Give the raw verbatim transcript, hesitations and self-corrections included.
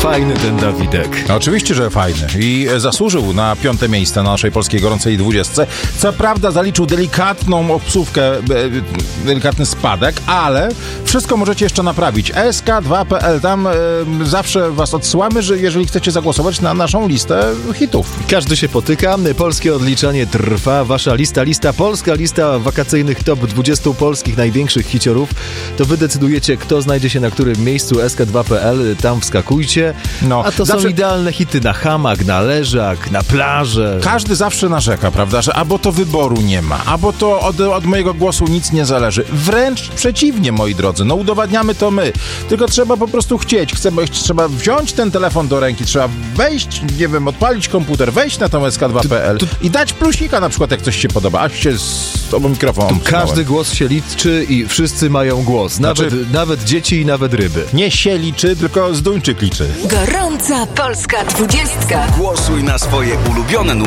fajny ten Dawidek. Oczywiście, że fajny i zasłużył na piąte miejsce na naszej polskiej gorącej dwudziestce. Co prawda zaliczył delikatną obsówkę, delikatny spadek, ale wszystko możecie jeszcze naprawić. S K dwa kropka P L, tam y, zawsze was odsyłamy, że jeżeli chcecie zagłosować na naszą listę hitów. Każdy się potyka, polskie odliczanie trwa, wasza lista, lista polska, lista wakacyjnych top dwudziestu polskich największych hiciorów. To wy decydujecie, kto znajdzie się na którym miejscu. S K dwa kropka P L, tam wskakujcie. No, a to zawsze są idealne hity na hamak, na leżak, na plażę. Każdy zawsze narzeka, prawda, że albo to wyboru nie ma, albo to od, od mojego głosu nic nie zależy. Wręcz przeciwnie, moi drodzy, no udowadniamy to my. Tylko trzeba po prostu chcieć. Chcemy, trzeba wziąć ten telefon do ręki, trzeba wejść, nie wiem, odpalić komputer, wejść na tą S K dwa kropka P L i dać plusika na przykład, jak coś się podoba. Aż się z tobą mikrofon. Tu każdy głos się liczy i wszyscy mają głos. Nawet, znaczy, nawet dzieci i nawet ryby. Nie się liczy, tylko z Duńczyk liczy. Gorąca polska dwudziestka. Głosuj na swoje ulubione